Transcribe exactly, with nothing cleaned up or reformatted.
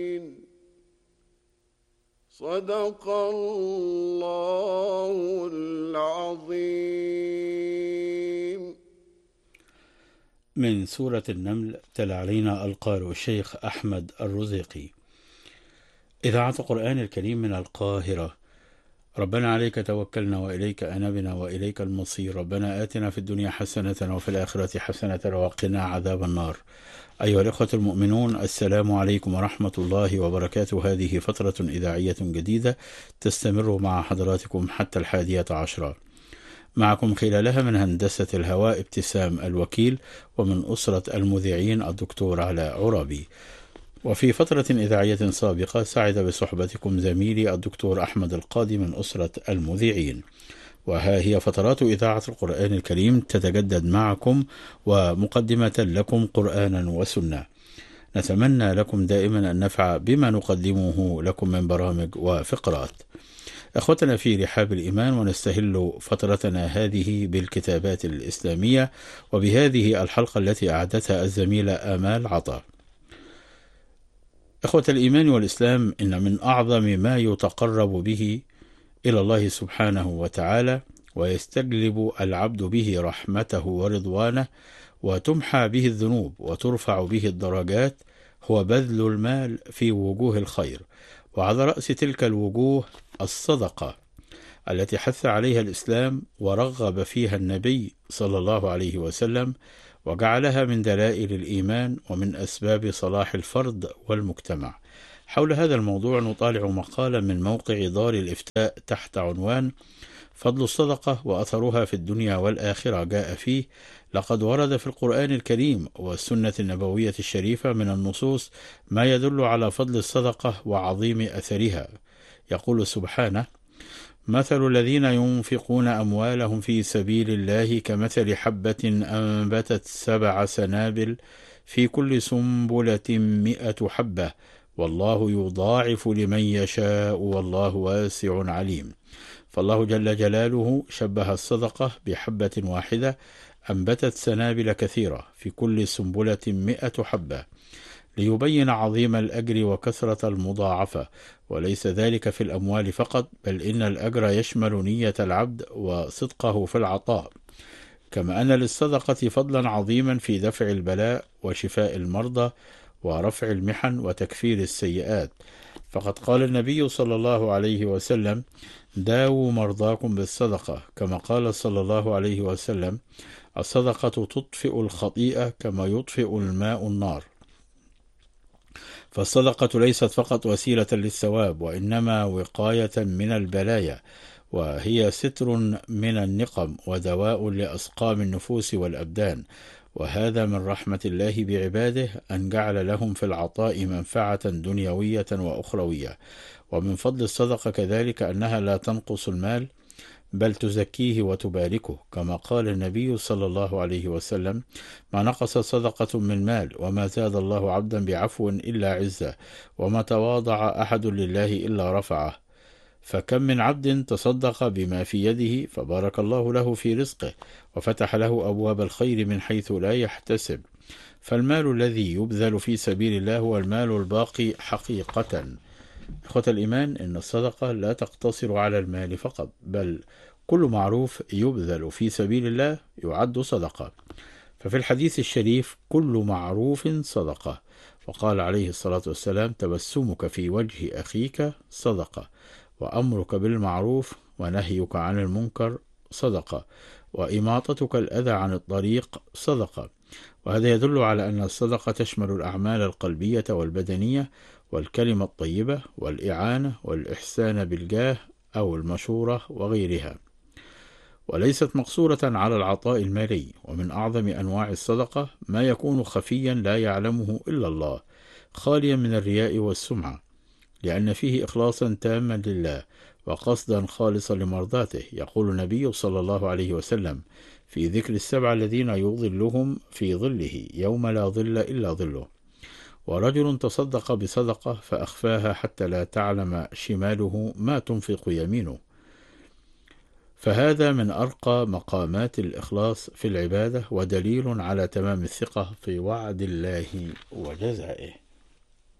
صدق الله العظيم. من سورة النمل تلا علينا القارئ الشيخ أحمد الرزيقي. إذاعة القرآن الكريم من القاهرة. ربنا عليك توكلنا وإليك أنبنا وإليك المصير. ربنا آتنا في الدنيا حسنة وفي الآخرة حسنة وقنا عذاب النار. أيها الإخوة المؤمنون، السلام عليكم ورحمة الله وبركاته. هذه فترة إذاعية جديدة تستمر مع حضراتكم حتى الحادية عشرة. معكم خلالها من هندسة الهواء ابتسام الوكيل، ومن أسرة المذيعين الدكتور علاء عرابي. وفي فترة إذاعية سابقة سعد بصحبتكم زميلي الدكتور أحمد القاضي من أسرة المذيعين. وها هي فترات إذاعة القرآن الكريم تتجدد معكم، ومقدمة لكم قرآنا وسنة. نتمنى لكم دائما النفع بما نقدمه لكم من برامج وفقرات. أخوتنا في رحاب الإيمان، ونستهل فترتنا هذه بالكتابات الإسلامية، وبهذه الحلقة التي أعدتها الزميلة آمال عطا. أخوة الإيمان والإسلام، إن من أعظم ما يتقرب به إلى الله سبحانه وتعالى ويستجلب العبد به رحمته ورضوانه وتمحى به الذنوب وترفع به الدرجات هو بذل المال في وجوه الخير، وعلى رأس تلك الوجوه الصدقة التي حث عليها الإسلام ورغب فيها النبي صلى الله عليه وسلم، وجعلها من دلائل الإيمان ومن أسباب صلاح الفرد والمجتمع. حول هذا الموضوع نطالع مقالا من موقع دار الإفتاء تحت عنوان فضل الصدقة وأثرها في الدنيا والآخرة. جاء فيه: لقد ورد في القرآن الكريم والسنة النبوية الشريفة من النصوص ما يدل على فضل الصدقة وعظيم أثرها. يقول سبحانه: مثل الذين ينفقون أموالهم في سبيل الله كمثل حبة أنبتت سبع سنابل في كل سنبلة مئة حبة والله يضاعف لمن يشاء والله واسع عليم. فالله جل جلاله شبه الصدقة بحبة واحدة أنبتت سنابل كثيرة في كل سنبلة مئة حبة، ليبين عظيم الأجر وكثرة المضاعفة. وليس ذلك في الأموال فقط، بل إن الأجر يشمل نية العبد وصدقه في العطاء. كما أن للصدقة فضلا عظيما في دفع البلاء وشفاء المرضى ورفع المحن وتكفير السيئات. فقد قال النبي صلى الله عليه وسلم: داووا مرضاكم بالصدقة. كما قال صلى الله عليه وسلم: الصدقة تطفئ الخطيئة كما يطفئ الماء النار. فالصدقة ليست فقط وسيلة للثواب، وإنما وقاية من البلايا، وهي ستر من النقم ودواء لأسقام النفوس والأبدان. وهذا من رحمة الله بعباده أن جعل لهم في العطاء منفعة دنيوية وأخروية. ومن فضل الصدقة كذلك أنها لا تنقص المال، بل تزكيه وتباركه. كما قال النبي صلى الله عليه وسلم: ما نقص صدقة من مال، وما زاد الله عبدا بعفو إلا عزة، وما تواضع أحد لله إلا رفعه. فكم من عبد تصدق بما في يده فبارك الله له في رزقه وفتح له أبواب الخير من حيث لا يحتسب. فالمال الذي يبذل في سبيل الله هو المال الباقي حقيقة. إخوة الإيمان، إن الصدقة لا تقتصر على المال فقط، بل كل معروف يبذل في سبيل الله يعد صدقة. ففي الحديث الشريف: كل معروف صدقة. وقال عليه الصلاة والسلام: تبسمك في وجه أخيك صدقة، وأمرك بالمعروف ونهيك عن المنكر صدقة، وإماطتك الأذى عن الطريق صدقة. وهذا يدل على أن الصدقة تشمل الأعمال القلبية والبدنية والكلمة الطيبة والإعانة والإحسان بالجاه أو المشورة وغيرها، وليست مقصورة على العطاء المالي. ومن أعظم أنواع الصدقة ما يكون خفيا لا يعلمه إلا الله، خاليا من الرياء والسمعة، لأن فيه إخلاصا تاما لله وقصدا خالصا لمرضاته. يقول النبي صلى الله عليه وسلم في ذكر السبع الذين يظلهم في ظله يوم لا ظل إلا ظله: ورجل تصدق بصدقة فأخفاها حتى لا تعلم شماله ما تنفق يمينه. فهذا من أرقى مقامات الإخلاص في العبادة، ودليل على تمام الثقة في وعد الله وجزائه.